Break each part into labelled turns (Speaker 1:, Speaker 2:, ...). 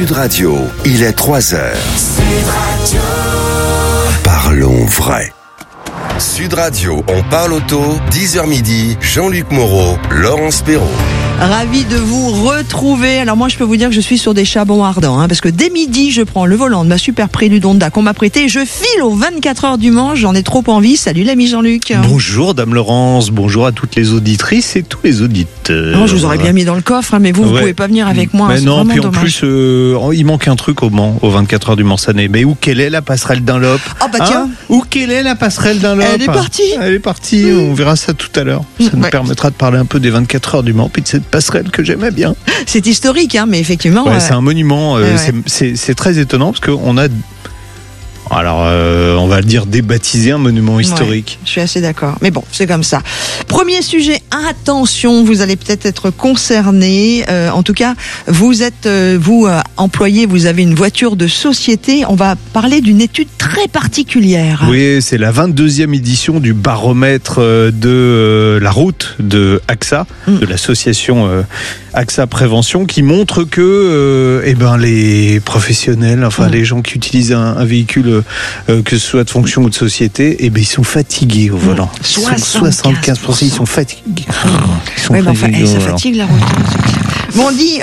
Speaker 1: Sud Radio, il est 3h. Sud Radio. Parlons vrai. Sud Radio, on parle auto, 10h midi, Jean-Luc Moreau, Laurence Perrault.
Speaker 2: Ravi de vous retrouver. Alors moi je peux vous dire que je suis sur des charbons ardents parce que dès midi je prends le volant de ma super Prélude Honda qu'on m'a prêté et je file aux 24 heures du Mans. J'en ai trop envie. Salut l'ami Jean-Luc.
Speaker 3: Bonjour Dame Laurence, bonjour à toutes les auditrices et tous les auditeurs.
Speaker 2: Non, je vous aurais bien mis dans le coffre mais vous pouvez pas venir avec moi.
Speaker 3: Mais
Speaker 2: c'est
Speaker 3: non, puis en
Speaker 2: dommage.
Speaker 3: plus il manque un truc au Mans, aux 24 heures du Mans-Sanet. Mais quelle est la passerelle Dunlop?
Speaker 2: Oh bah tiens.
Speaker 3: Où quelle est la passerelle Dunlop?
Speaker 2: Elle est partie.
Speaker 3: Elle est partie, on verra ça tout à l'heure. Ça nous permettra de parler un peu des 24 heures du Mans puis de cette passerelle que j'aimais bien.
Speaker 2: C'est historique, mais effectivement.
Speaker 3: C'est un monument. C'est très étonnant parce qu'on a. Alors, on va le dire débaptisé un monument historique.
Speaker 2: Je suis assez d'accord. Mais bon, c'est comme ça. Premier sujet, attention, vous allez peut-être être concerné. En tout cas, vous êtes, employé, vous avez une voiture de société. On va parler d'une étude très particulière.
Speaker 3: Oui, c'est la 22e édition du baromètre de la route de AXA, de l'association AXA Prévention, qui montre que les professionnels, les gens qui utilisent un véhicule, que ce soit de fonction ou de société, ils sont fatigués au volant. 75%, ils sont fatigués.
Speaker 2: Ça fatigue la route. Bon, dis,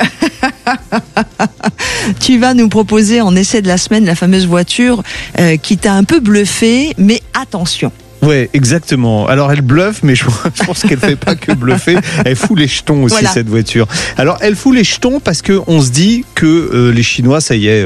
Speaker 2: tu vas nous proposer en essai de la semaine la fameuse voiture qui t'a un peu bluffé, mais attention.
Speaker 3: Ouais, exactement. Alors elle bluffe, mais je pense qu'elle fait pas que bluffer. Elle fout les jetons aussi, cette voiture. Alors elle fout les jetons parce que on se dit que les Chinois, ça y est,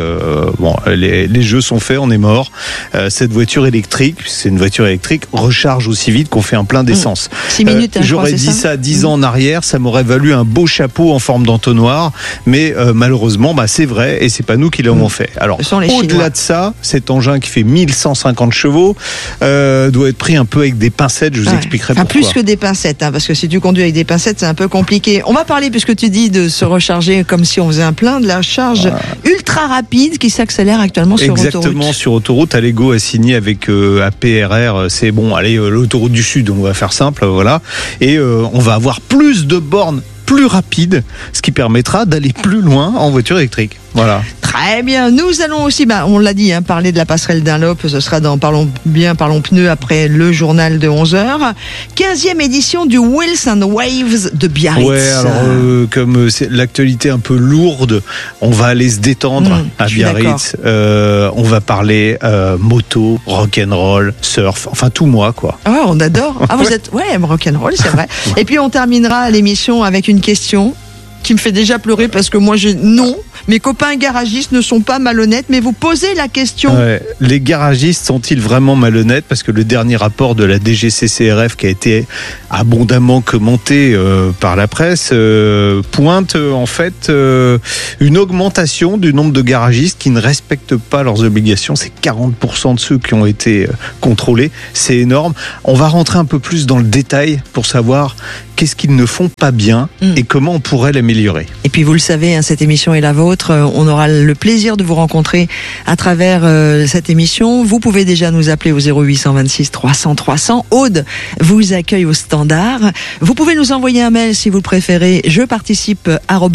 Speaker 3: les jeux sont faits, on est mort. Cette voiture électrique, c'est une voiture électrique, recharge aussi vite qu'on fait un plein d'essence.
Speaker 2: 6 minutes.
Speaker 3: J'aurais dit ça 10 ans en arrière, ça m'aurait valu un beau chapeau en forme d'entonnoir, mais malheureusement, c'est vrai et c'est pas nous qui l'avons fait. Alors au-delà de ça, cet engin qui fait 1150 chevaux doit être pris un peu avec des pincettes, je vous expliquerai pourquoi.
Speaker 2: Plus que des pincettes, parce que si tu conduis avec des pincettes, c'est un peu compliqué. On va parler, puisque tu dis de se recharger comme si on faisait un plein, de la charge ultra rapide qui s'accélère actuellement sur autoroute.
Speaker 3: Exactement, sur autoroute. Allego a signé avec APRR, c'est bon, allez, l'autoroute du Sud, on va faire simple, voilà. Et on va avoir plus de bornes plus rapides, ce qui permettra d'aller plus loin en voiture électrique. Voilà.
Speaker 2: Très bien. Nous allons aussi, on l'a dit, parler de la passerelle Dunlop. Ce sera dans Parlons Pneus après le journal de 11h. 15e édition du Wheels and Waves de Biarritz.
Speaker 3: Ouais, alors comme c'est l'actualité un peu lourde, on va aller se détendre à Biarritz. On va parler moto, rock'n'roll, surf, enfin tout moi quoi.
Speaker 2: Ah, on adore. Ah, vous êtes rock'n'roll, c'est vrai. Et puis on terminera l'émission avec une question qui me fait déjà pleurer parce que moi non, mes copains garagistes ne sont pas malhonnêtes, mais vous posez la question.
Speaker 3: Les garagistes sont-ils vraiment malhonnêtes? Parce que le dernier rapport de la DGCCRF qui a été abondamment commenté par la presse pointe en fait une augmentation du nombre de garagistes qui ne respectent pas leurs obligations. C'est 40% de ceux qui ont été contrôlés. C'est énorme. On va rentrer un peu plus dans le détail pour savoir qu'est-ce qu'ils ne font pas bien et comment on pourrait l'améliorer.
Speaker 2: Et puis vous le savez, cette émission est la vôtre. On aura le plaisir de vous rencontrer à travers cette émission. Vous pouvez déjà nous appeler au 0826 300 300. Aude vous accueille au standard. Vous pouvez nous envoyer un mail si vous le préférez. Je participe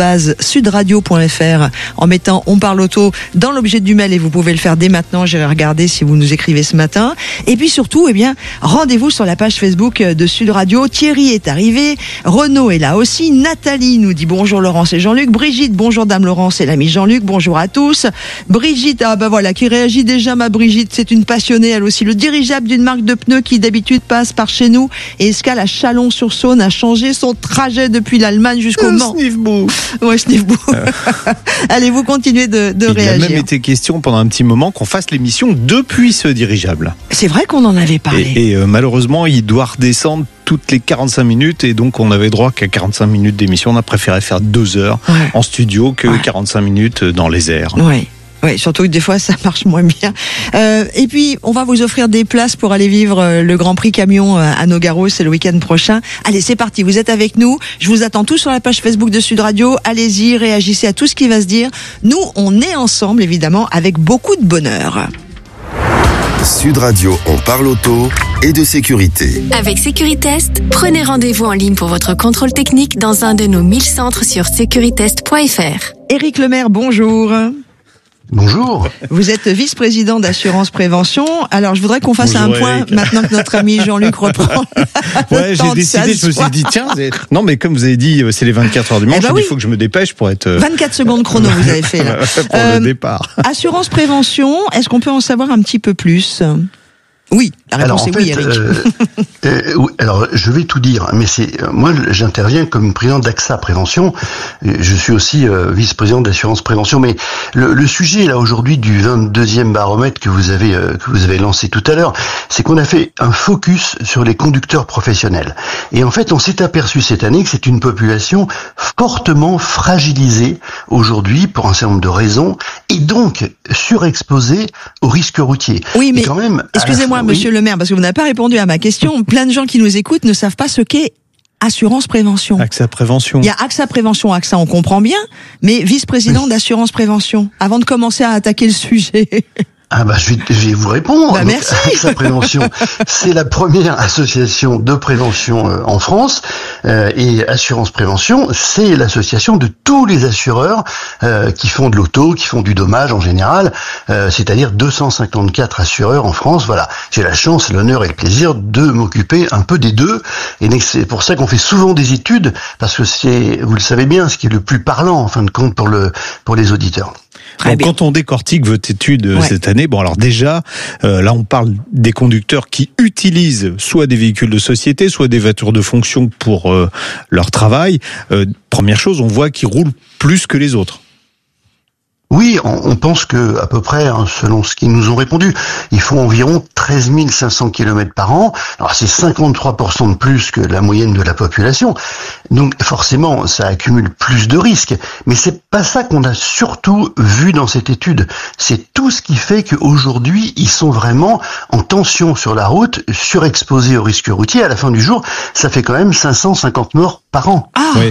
Speaker 2: @sudradio.fr en mettant On parle auto dans l'objet du mail et vous pouvez le faire dès maintenant. J'irai regarder si vous nous écrivez ce matin. Et puis surtout, rendez-vous sur la page Facebook de Sud Radio. Thierry est arrivé. Renaud est là aussi. Nathalie nous dit bonjour Laurence et Jean-Luc. Brigitte, bonjour Dame Laurence et l'ami Jean-Luc. Bonjour à tous. Brigitte, qui réagit déjà, ma Brigitte. C'est une passionnée, elle aussi. Le dirigeable d'une marque de pneus qui d'habitude passe par chez nous et escale à Chalon-sur-Saône a changé son trajet depuis l'Allemagne jusqu'au Mans.
Speaker 3: Sniff-bou.
Speaker 2: Ouais, sniff-bou. Allez, vous continuez de réagir.
Speaker 3: Il a même été question pendant un petit moment qu'on fasse l'émission depuis ce dirigeable.
Speaker 2: C'est vrai qu'on en avait parlé.
Speaker 3: Et malheureusement, il doit redescendre toutes les 45 minutes et donc on avait droit qu'à 45 minutes d'émission. On a préféré faire 2 heures en studio que 45 minutes dans les airs.
Speaker 2: Oui, surtout que des fois ça marche moins bien. Et puis on va vous offrir des places pour aller vivre le Grand Prix camion à Nogaro, c'est le week-end prochain. Allez, c'est parti, vous êtes avec nous. Je vous attends tous sur la page Facebook de Sud Radio. Allez-y, réagissez à tout ce qui va se dire. Nous, on est ensemble évidemment avec beaucoup de bonheur.
Speaker 1: Sud Radio, on parle auto et de sécurité.
Speaker 4: Avec Sécuritest, prenez rendez-vous en ligne pour votre contrôle technique dans un de nos 1000 centres sur securitest.fr.
Speaker 2: Éric Lemaire, bonjour.
Speaker 5: Bonjour.
Speaker 2: Vous êtes vice-président d'Assurance Prévention. Alors, je voudrais qu'on fasse un point maintenant que notre ami Jean-Luc reprend.
Speaker 3: Ouais, j'ai décidé, je me suis dit, tiens, non, mais comme vous avez dit, c'est les 24 heures du manche, il faut que je me dépêche pour être...
Speaker 2: 24 secondes chrono, vous avez fait, là.
Speaker 3: Pour le départ.
Speaker 2: Assurance Prévention, est-ce qu'on peut en savoir un petit peu plus ? Oui, la réponse est oui, Eric.
Speaker 5: Oui, alors, je vais tout dire, mais moi, j'interviens comme président d'AXA Prévention. Je suis aussi vice-président d'Assurance Prévention, mais le sujet là aujourd'hui du 22e baromètre que vous avez lancé tout à l'heure, c'est qu'on a fait un focus sur les conducteurs professionnels. Et en fait, on s'est aperçu cette année que c'est une population fortement fragilisée aujourd'hui pour un certain nombre de raisons, et donc surexposée aux risques routiers.
Speaker 2: Oui, mais
Speaker 5: quand même,
Speaker 2: excusez-moi, monsieur le maire, parce que vous n'avez pas répondu à ma question. Plein de gens qui nous écoutent ne savent pas ce qu'est Assurance Prévention.
Speaker 3: AXA Prévention.
Speaker 2: Il y a AXA Prévention, AXA on comprend bien, mais vice-président d'Assurance Prévention, avant de commencer à attaquer le sujet.
Speaker 5: Ah bah je vais vous répondre.
Speaker 2: Bah, merci.
Speaker 5: AXA Prévention, c'est la première association de prévention en France, et Assurance Prévention, c'est l'association de tous les assureurs qui font de l'auto, qui font du dommage en général, c'est-à-dire 254 assureurs en France. Voilà, j'ai la chance, l'honneur et le plaisir de m'occuper un peu des deux, et c'est pour ça qu'on fait souvent des études, parce que c'est, vous le savez bien, ce qui est le plus parlant en fin de compte pour les auditeurs.
Speaker 3: Bon, quand on décortique votre étude cette année, bon alors déjà, là on parle des conducteurs qui utilisent soit des véhicules de société, soit des voitures de fonction pour leur travail. Première chose, on voit qu'ils roulent plus que les autres.
Speaker 5: Oui, on pense que à peu près, selon ce qu'ils nous ont répondu, ils font environ 13 500 km par an. Alors c'est 53% de plus que la moyenne de la population. Donc forcément, ça accumule plus de risques. Mais c'est pas ça qu'on a surtout vu dans cette étude. C'est tout ce qui fait qu'aujourd'hui, ils sont vraiment en tension sur la route, surexposés aux risques routiers. À la fin du jour, ça fait quand même 550 morts par an.
Speaker 2: Ah.
Speaker 3: Oui.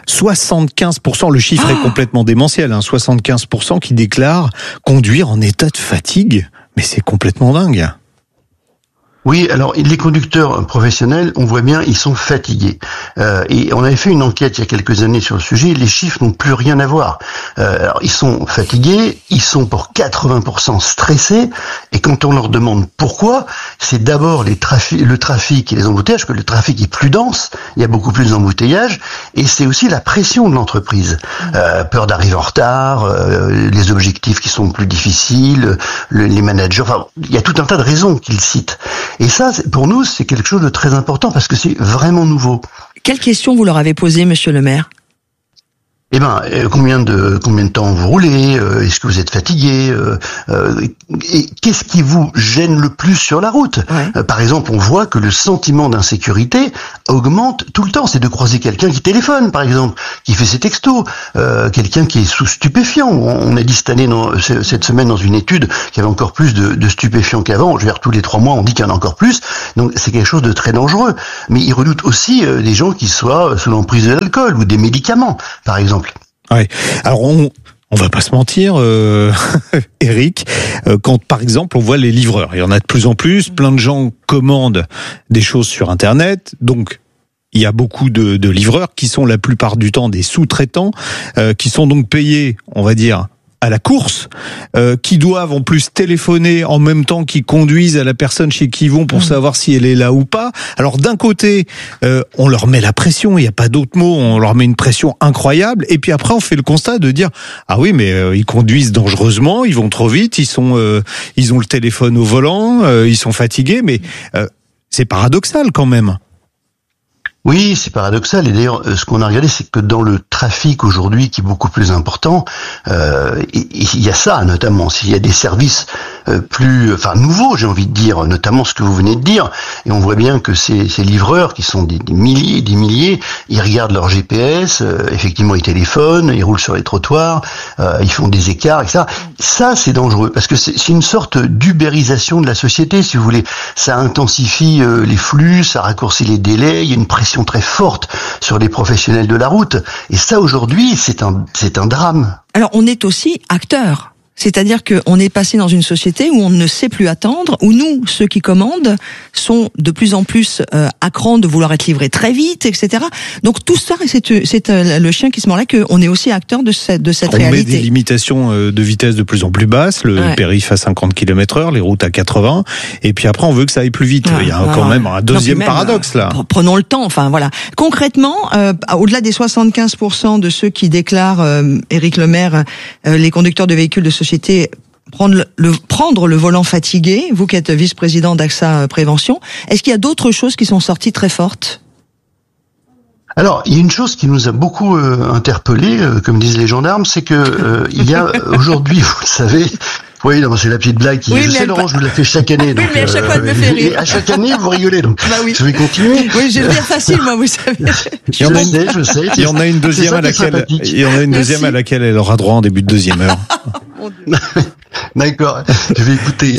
Speaker 3: 75%, le chiffre est complètement démentiel, 75% qui déclarent conduire en état de fatigue. Mais c'est complètement dingue.
Speaker 5: Oui, alors les conducteurs professionnels, on voit bien, ils sont fatigués. Et on avait fait une enquête il y a quelques années sur le sujet, les chiffres n'ont plus rien à voir. Alors ils sont fatigués, ils sont pour 80% stressés, et quand on leur demande pourquoi, c'est d'abord le trafic et les embouteillages, que le trafic est plus dense, il y a beaucoup plus d'embouteillages, et c'est aussi la pression de l'entreprise. Peur d'arriver en retard, les objectifs qui sont plus difficiles, les managers, enfin, il y a tout un tas de raisons qu'ils citent. Et ça, pour nous, c'est quelque chose de très important parce que c'est vraiment nouveau.
Speaker 2: Quelle question vous leur avez posée, monsieur le maire ?
Speaker 5: Eh ben, combien de temps vous roulez? Est-ce que vous êtes fatigué? Et qu'est-ce qui vous gêne le plus sur la route? Par exemple, on voit que le sentiment d'insécurité augmente tout le temps. C'est de croiser quelqu'un qui téléphone, par exemple, qui fait ses textos, quelqu'un qui est sous stupéfiant. On a dit cette semaine dans une étude qu'il y avait encore plus de stupéfiants qu'avant. Je veux dire, tous les 3 mois, on dit qu'il y en a encore plus. Donc, c'est quelque chose de très dangereux. Mais ils redoutent aussi des gens qui soient sous l'emprise de l'alcool ou des médicaments, par exemple.
Speaker 3: Ouais. Alors on va pas se mentir, Eric, quand par exemple on voit les livreurs, il y en a de plus en plus, plein de gens commandent des choses sur Internet, donc il y a beaucoup de livreurs qui sont la plupart du temps des sous-traitants, qui sont donc payés, on va dire, à la course, qui doivent en plus téléphoner en même temps qu'ils conduisent à la personne chez qui ils vont pour savoir si elle est là ou pas. Alors d'un côté, on leur met la pression, il n'y a pas d'autre mot, on leur met une pression incroyable, et puis après on fait le constat de dire ah oui mais ils conduisent dangereusement, ils vont trop vite, ils ont le téléphone au volant, ils sont fatigués, mais c'est paradoxal quand même.
Speaker 5: Oui, c'est paradoxal. Et d'ailleurs, ce qu'on a regardé, c'est que dans le trafic aujourd'hui, qui est beaucoup plus important, il y a ça notamment. S'il y a des services nouveaux, j'ai envie de dire, notamment ce que vous venez de dire, et on voit bien que ces livreurs, qui sont des milliers, ils regardent leur GPS, effectivement ils téléphonent, ils roulent sur les trottoirs, ils font des écarts, etc. Ça, c'est dangereux, parce que c'est une sorte d'ubérisation de la société, si vous voulez. Ça intensifie les flux, ça raccourcit les délais, il y a une pression très forte sur les professionnels de la route. Et ça, aujourd'hui, c'est un drame.
Speaker 2: Alors, on est aussi acteur. C'est-à-dire qu'on est passé dans une société où on ne sait plus attendre, où nous, ceux qui commandent, sont de plus en plus à cran de vouloir être livrés très vite, etc. Donc tout ça, c'est le chien qui se mord là, qu'on est aussi acteur de cette réalité.
Speaker 3: On met des limitations de vitesse de plus en plus basses, le périph' à 50 km/h, les routes à 80, et puis après on veut que ça aille plus vite. Il y a quand même un deuxième paradoxe là.
Speaker 2: Prenons le temps, enfin voilà. Concrètement, au-delà des 75% de ceux qui déclarent, Éric Lemaire, les conducteurs de véhicules de société prendre le volant fatigué, vous qui êtes vice-président d'AXA Prévention, est-ce qu'il y a d'autres choses qui sont sorties très fortes ?
Speaker 5: Alors, il y a une chose qui nous a beaucoup interpellés, comme disent les gendarmes, c'est que il y a aujourd'hui, vous le savez. Oui, non, c'est la petite blague qui. Oui, je sais, Laurent, je vous la fais chaque année. Donc,
Speaker 2: oui, mais à chaque fois, elle me fait rire.
Speaker 5: Et à chaque année, vous rigolez, donc.
Speaker 2: Bah oui.
Speaker 5: Je vais continuer.
Speaker 2: Oui, j'ai le dire facile, moi, vous savez.
Speaker 5: Je sais.
Speaker 3: Il y en a une deuxième à laquelle elle aura droit en début de deuxième heure.
Speaker 5: D'accord. Je vais écouter.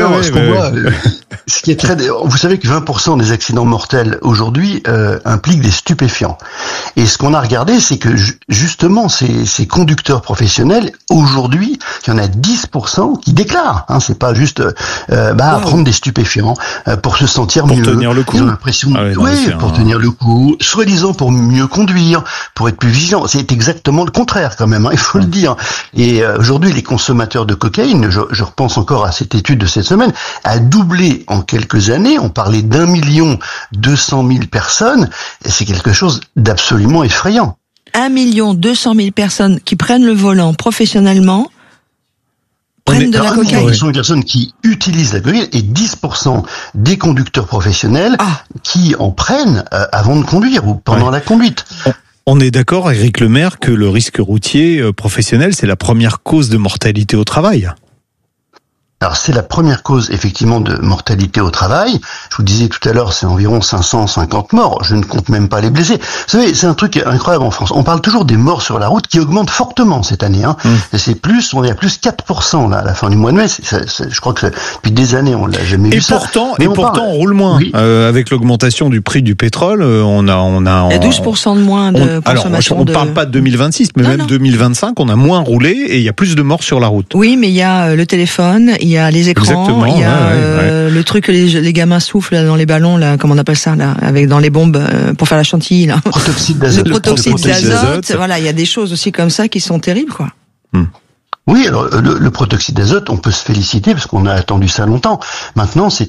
Speaker 5: Ce qui est très, vous savez que 20% des accidents mortels aujourd'hui impliquent des stupéfiants. Et ce qu'on a regardé, c'est que justement ces conducteurs professionnels aujourd'hui, il y en a 10% qui déclarent. Hein, c'est pas juste prendre des stupéfiants pour se sentir mieux.
Speaker 3: Pour tenir le coup.
Speaker 5: Ils ont l'impression, pour tenir le coup, soi-disant pour mieux conduire, pour être plus vigilant. C'est exactement le contraire quand même. Hein, il faut le dire. Et aujourd'hui, les consommateurs de cocaïne, je repense encore à cette étude de cette semaine, a doublé en quelques années. On parlait d'1 200 000 personnes. Et c'est quelque chose d'absolument effrayant.
Speaker 2: 1 200 000 personnes qui prennent le volant professionnellement prennent de la cocaïne.
Speaker 5: 1 200 000 personnes qui utilisent la cocaïne et 10% des conducteurs professionnels qui en prennent avant de conduire ou pendant la conduite.
Speaker 3: On est d'accord, Éric Lemaire, que le risque routier professionnel, c'est la première cause de mortalité au travail.
Speaker 5: Alors c'est la première cause effectivement de mortalité au travail. Je vous disais tout à l'heure, c'est environ 550 morts. Je ne compte même pas les blessés. Vous savez, c'est un truc incroyable en France. On parle toujours des morts sur la route qui augmentent fortement cette année. Hein. C'est on est à plus 4% là à la fin du mois de mai. Je crois que depuis des années on l'a jamais vu ça.
Speaker 3: Pourtant, on roule moins. Oui. Avec l'augmentation du prix du pétrole, on a.
Speaker 2: Il y a 12% de moins de consommation.
Speaker 3: Alors, on parle pas de 2026, mais même 2025, on a moins roulé et il y a plus de morts sur la route.
Speaker 2: Oui, mais il y a le téléphone. Il y a les écrans, il y a le truc que les gamins soufflent là, dans les ballons, là, comment on appelle ça, là, avec dans les bombes pour faire la chantilly, là.
Speaker 5: Protoxyde d'azote.
Speaker 2: Le protoxyde d'azote. Voilà, il y a des choses aussi comme ça qui sont terribles, quoi.
Speaker 5: Oui, alors le protoxyde d'azote, on peut se féliciter parce qu'on a attendu ça longtemps. Maintenant, c'est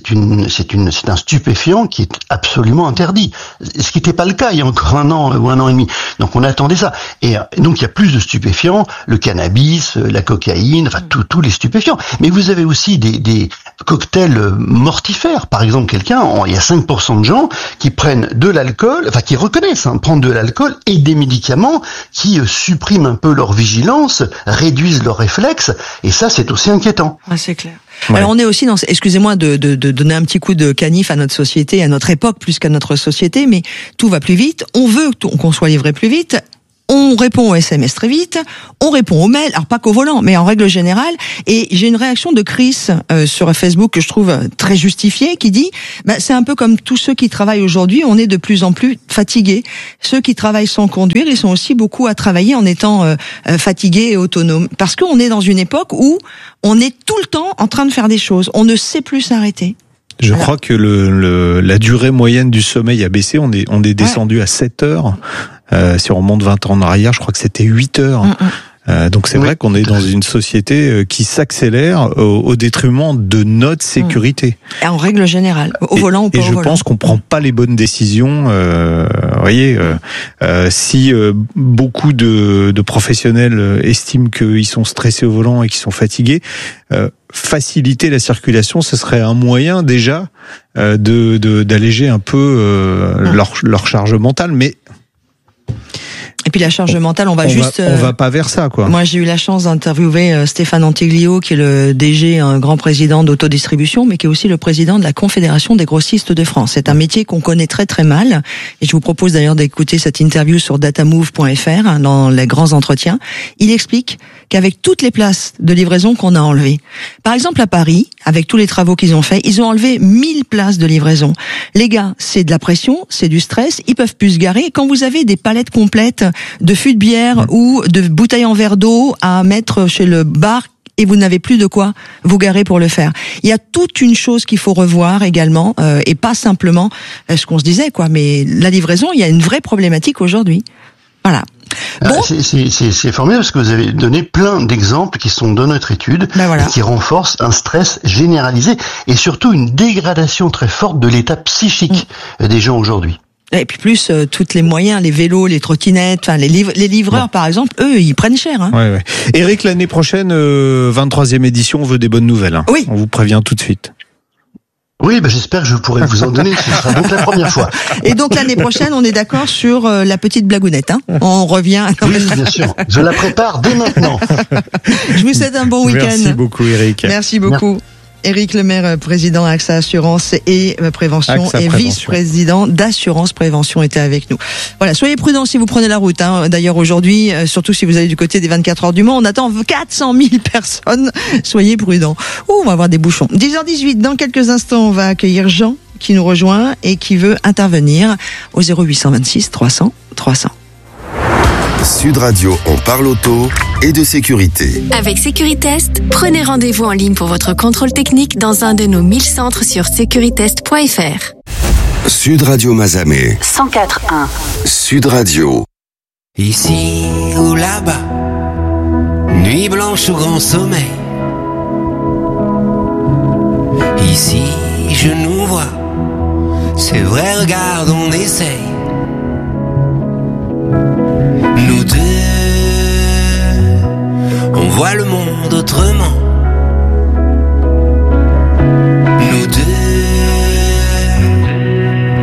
Speaker 5: un stupéfiant qui est absolument interdit. Ce qui n'était pas le cas il y a encore 1 an ou 1 an et demi. Donc on attendait ça. Et donc il y a plus de stupéfiants, le cannabis, la cocaïne, enfin tous les stupéfiants. Mais vous avez aussi des cocktails mortifères. Par exemple, il y a 5% de gens qui prennent de l'alcool, enfin qui reconnaissent prendre de l'alcool et des médicaments qui suppriment un peu leur vigilance, réduisent leur réflexe, et ça c'est aussi inquiétant.
Speaker 2: C'est clair. Ouais. Alors on est aussi dans, excusez-moi de donner un petit coup de canif à notre société, à notre époque plus qu'à notre société, mais tout va plus vite, on veut qu'on soit livré plus vite. On répond aux SMS très vite, on répond aux mails, alors pas qu'au volant, mais en règle générale. Et j'ai une réaction de Chris sur Facebook que je trouve très justifiée, qui dit c'est un peu comme tous ceux qui travaillent aujourd'hui, on est de plus en plus fatigués. Ceux qui travaillent sans conduire, ils sont aussi beaucoup à travailler en étant fatigués et autonomes. Parce qu'on est dans une époque où on est tout le temps en train de faire des choses, on ne sait plus s'arrêter.
Speaker 3: Je crois que la durée moyenne du sommeil a baissé, on est descendu à 7 heures. Si on remonte 20 ans en arrière, je crois que c'était 8 heures. Donc c'est vrai qu'on est dans une société qui s'accélère au détriment de notre sécurité.
Speaker 2: Et en règle générale, au volant ou pas au volant.
Speaker 3: Et je pense qu'on prend pas les bonnes décisions. Si beaucoup de professionnels estiment qu'ils sont stressés au volant et qu'ils sont fatigués, faciliter la circulation, ce serait un moyen déjà d'alléger un peu leur charge mentale, mais
Speaker 2: et puis la charge mentale, on
Speaker 3: va pas vers ça, quoi.
Speaker 2: Moi, j'ai eu la chance d'interviewer Stéphane Antiglio, qui est le DG, un grand président d'autodistribution, mais qui est aussi le président de la Confédération des grossistes de France. C'est un métier qu'on connaît très très mal, et je vous propose d'ailleurs d'écouter cette interview sur datamove.fr, dans les grands entretiens. Il explique qu'avec toutes les places de livraison qu'on a enlevées, par exemple à Paris, avec tous les travaux qu'ils ont faits, ils ont enlevé 1000 places de livraison. Les gars, c'est de la pression, c'est du stress, ils peuvent plus se garer. Quand vous avez des palettes complètes de fûts de bière ou de bouteilles en verre d'eau à mettre chez le bar et vous n'avez plus de quoi vous garer pour le faire. Il y a toute une chose qu'il faut revoir également, et pas simplement ce qu'on se disait, quoi. Mais la livraison, il y a une vraie problématique aujourd'hui. Voilà. Bon.
Speaker 5: C'est formidable parce que vous avez donné plein d'exemples qui sont dans notre étude et qui renforcent un stress généralisé et surtout une dégradation très forte de l'état psychique des gens aujourd'hui.
Speaker 2: Et puis plus tous les moyens, les vélos, les trottinettes, enfin les livreurs par exemple, eux ils prennent cher. Hein.
Speaker 3: Ouais. Eric, l'année prochaine, 23e édition, on veut des bonnes nouvelles. Hein.
Speaker 2: Oui.
Speaker 3: On vous prévient tout de suite.
Speaker 5: Oui, j'espère que je pourrai vous en donner. Ce sera donc la première fois.
Speaker 2: Et donc l'année prochaine, on est d'accord sur la petite blagounette. Hein. On revient.
Speaker 5: Oui, bien sûr. Je la prépare dès maintenant.
Speaker 2: Je vous souhaite un bon week-end.
Speaker 3: Merci beaucoup, Eric.
Speaker 2: Merci beaucoup. Éric Lemaire, président AXA Assurance et Prévention
Speaker 3: AXA
Speaker 2: et
Speaker 3: Prévention.
Speaker 2: vice-président d'Assurance Prévention était avec nous. Voilà, soyez prudents si vous prenez la route. Hein. D'ailleurs aujourd'hui, surtout si vous allez du côté des 24 heures du Mans, on attend 400 000 personnes. Soyez prudents. On va avoir des bouchons. 10h18, dans quelques instants, on va accueillir Jean qui nous rejoint et qui veut intervenir au 0826 300 300.
Speaker 1: Sud Radio, on parle auto et de sécurité.
Speaker 4: Avec Sécuritest, prenez rendez-vous en ligne pour votre contrôle technique dans un de nos 1000 centres sur securitest.fr.
Speaker 1: Sud Radio Mazamet.
Speaker 4: 104.1.
Speaker 1: Sud Radio.
Speaker 6: Ici ou là-bas, nuit blanche ou grand sommeil. Ici, je nous vois, c'est vrai, regarde, on essaye. Nous deux, on voit le monde